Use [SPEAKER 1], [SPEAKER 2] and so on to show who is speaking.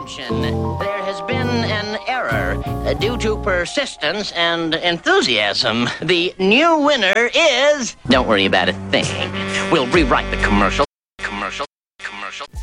[SPEAKER 1] Attention, there has been an error due to persistence and enthusiasm. The new winner is... Don't worry about a thing. We'll rewrite the commercial.